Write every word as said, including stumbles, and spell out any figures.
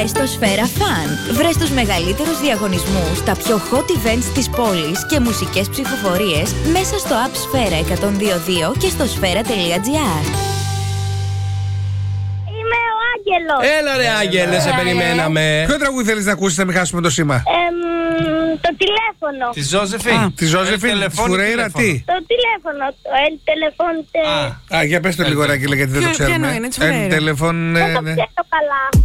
Μπες στο Σφαίρα Fun. Βρες τους μεγαλύτερους διαγωνισμούς, τα πιο hot events της πόλης και μουσικές ψηφοφορίες μέσα στο app Σφαίρα εκατόν δύο δύο και στο σφαίρα τελεία τζι άρ. Είμαι ο Άγγελος. Έλα ρε Άγγελε, σε περιμέναμε. Ποιο τραγούδι θέλεις να ακούσεις, να μην χάσουμε το σήμα? Εμ, το τηλέφωνο. Τη Ζώζεφιν. Τη Ζώζεφιν, τη Φουρέιρα, τι? Το τηλέφωνο. Το el teléfono. Α, για πες το λίγο, Ράγγελε, γιατί δεν το Ποιο- ποιο ξέρουμε. εννοεί, είναι της El Φουρέιρα. teléfono, ναι, Δεν το ναι. ξέρω καλά.